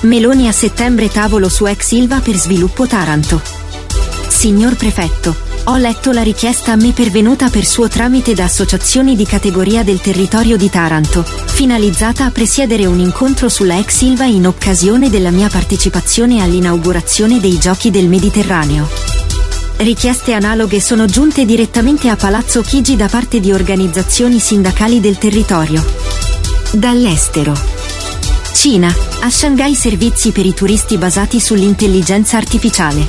Meloni a settembre tavolo su ex Ilva per sviluppo Taranto. Signor Prefetto, ho letto la richiesta a me pervenuta per suo tramite da associazioni di categoria del territorio di Taranto, finalizzata a presiedere un incontro sulla ex Ilva in occasione della mia partecipazione all'inaugurazione dei Giochi del Mediterraneo. Richieste analoghe sono giunte direttamente a Palazzo Chigi da parte di organizzazioni sindacali del territorio. Dall'estero. Cina, a Shanghai servizi per i turisti basati sull'intelligenza artificiale.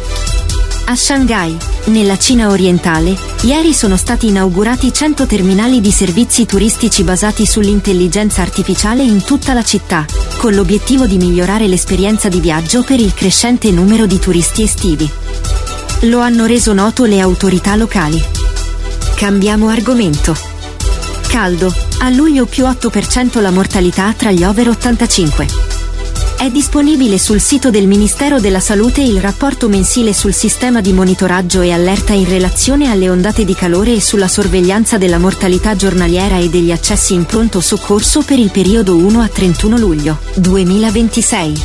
A Shanghai, nella Cina orientale, ieri sono stati inaugurati 100 terminali di servizi turistici basati sull'intelligenza artificiale in tutta la città, con l'obiettivo di migliorare l'esperienza di viaggio per il crescente numero di turisti estivi. Lo hanno reso noto le autorità locali. Cambiamo argomento. Caldo, a luglio più 8% la mortalità tra gli over 85. È disponibile sul sito del Ministero della Salute il rapporto mensile sul sistema di monitoraggio e allerta in relazione alle ondate di calore e sulla sorveglianza della mortalità giornaliera e degli accessi in pronto soccorso per il periodo 1 a 31 luglio 2026.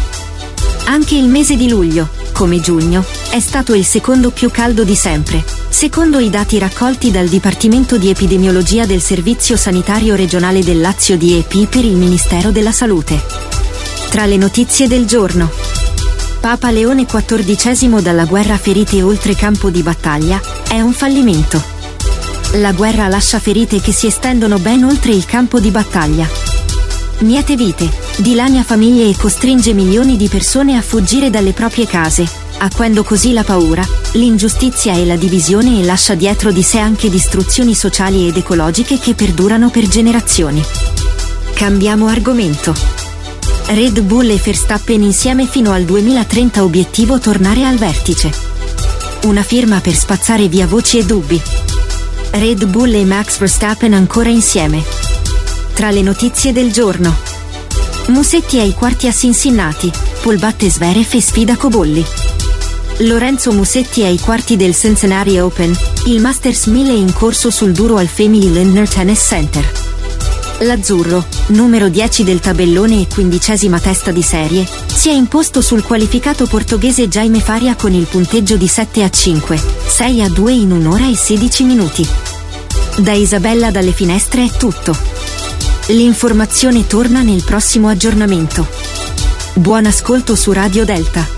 Anche il mese di luglio, come giugno, è stato il secondo più caldo di sempre, secondo i dati raccolti dal Dipartimento di Epidemiologia del Servizio Sanitario Regionale del Lazio DEP per il Ministero della Salute. Tra le notizie del giorno. Papa Leone XIV dalla guerra ferite oltre campo di battaglia, è un fallimento. La guerra lascia ferite che si estendono ben oltre il campo di battaglia. Miete vite, dilania famiglie e costringe milioni di persone a fuggire dalle proprie case, acuendo così la paura, l'ingiustizia e la divisione e lascia dietro di sé anche distruzioni sociali ed ecologiche che perdurano per generazioni. Cambiamo argomento. Red Bull e Verstappen insieme fino al 2030 obiettivo tornare al vertice. Una firma per spazzare via voci e dubbi. Red Bull e Max Verstappen ancora insieme. Tra le notizie del giorno. Musetti ai quarti a Cincinnati, Paul batte Zverev e sfida Cobolli. Lorenzo Musetti ai quarti del Cincinnati Open, il Masters 1000 in corso sul duro al Family Lindner Tennis Center. L'azzurro, numero 10 del tabellone e 15ª testa di serie, si è imposto sul qualificato portoghese Jaime Faria con il punteggio di 7-5, 6-2 in 1 ora e 16 minuti. Da Isabella dalle finestre è tutto. L'informazione torna nel prossimo aggiornamento. Buon ascolto su Radio Delta.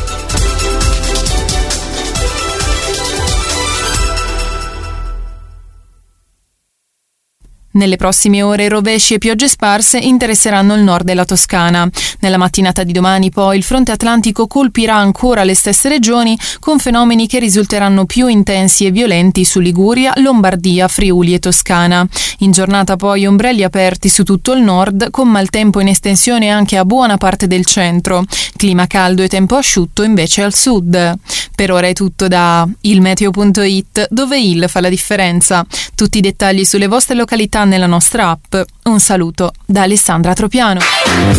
Nelle prossime ore rovesci e piogge sparse interesseranno il nord della Toscana. Nella mattinata di domani poi il fronte atlantico colpirà ancora le stesse regioni con fenomeni che risulteranno più intensi e violenti su Liguria, Lombardia, Friuli e Toscana. In giornata poi ombrelli aperti su tutto il nord con maltempo in estensione anche a buona parte del centro. Clima caldo e tempo asciutto invece al sud. Per ora è tutto da ilmeteo.it, dove il fa la differenza. Tutti i dettagli sulle vostre località nella nostra app. Un saluto da Alessandra Tropiano.